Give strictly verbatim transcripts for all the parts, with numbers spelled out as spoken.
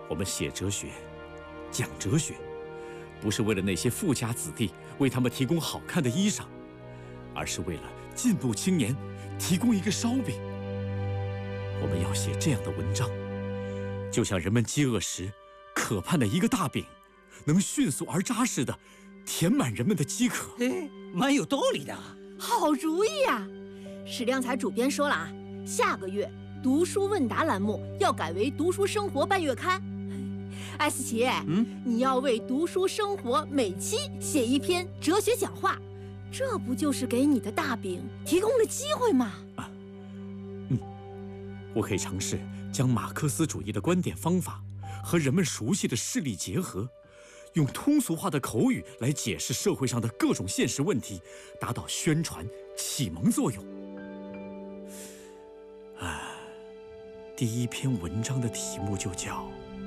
我们写哲学、讲哲学，不是为了那些富家子弟为他们提供好看的衣裳，而是为了进步青年提供一个烧饼。我们要写这样的文章，就像人们饥饿时渴盼的一个大饼，能迅速而扎实的填满人们的饥渴。 哎，蛮有道理的。 好主意呀！史量才主编说了啊，下个月读书问答栏目要改为读书生活半月刊。艾思奇，嗯，你要为读书生活每期写一篇哲学讲话，这不就是给你的大饼提供了机会吗？啊， 嗯，我可以尝试将马克思主义的观点方法和人们熟悉的事例结合，用通俗化的口语来解释社会上的各种现实问题，达到宣传启蒙作用。啊，第一篇文章的题目就叫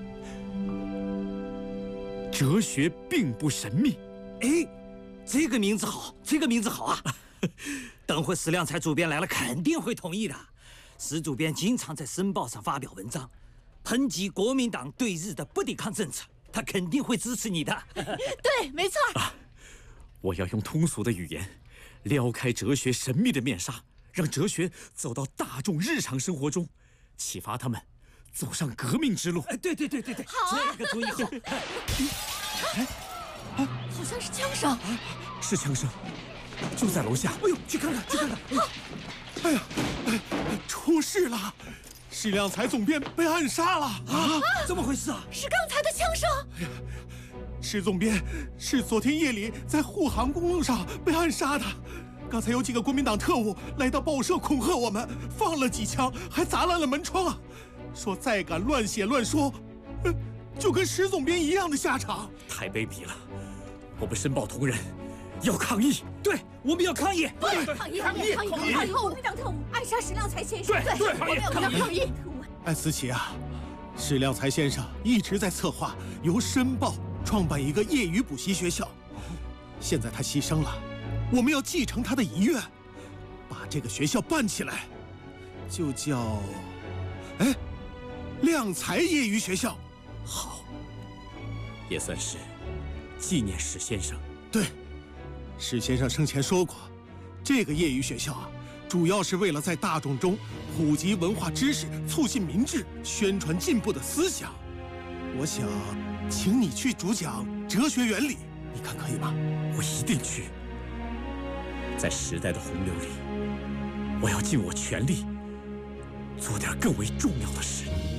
《哲学并不神秘》。 哎，这个名字好，这个名字好啊！等会史量才主编来了，肯定会同意的。史主编经常在《申报》上发表文章，抨击国民党对日的不抵抗政策，他肯定会支持你的。 对，没错。 啊，我要用通俗的语言撩开哲学神秘的面纱，让哲学走到大众日常生活中，启发他们走上革命之路。 哎，对对对对对， 好啊， 这个主意好。 哎，啊，好像是枪声。 啊，是枪声，就在楼下。 哎呦，去看看，去看看。哎呀， 哎呀，哎，出事了！史量才总编被暗杀了啊！怎么回事啊？ 是刚才的枪声。 哎呀，史总编是昨天夜里在沪杭公路上被暗杀的。刚才有几个国民党特务来到报社恐吓我们，放了几枪，还砸烂了门窗啊！说再敢乱写乱说，呃，就跟史总编一样的下场。 太卑鄙了！我们申报同仁要抗议。 对，我们要抗议。 对，抗议，抗议，抗议，抗议！国民党特务暗杀史量才先生。 对，对， 我们要抗议。 艾思琪啊，史量才先生一直在策划由申报创办一个业余补习学校，现在他牺牲了，我们要继承他的遗愿，把这个学校办起来，就叫哎量才业余学校。 好，也算是纪念史先生。 对，史先生生前说过，这个业余学校啊，主要是为了在大众中普及文化知识，促进民智，宣传进步的思想。我想请你去主讲哲学原理，你看可以吗？ 我一定去。在时代的洪流里，我要尽我全力，做点更为重要的事。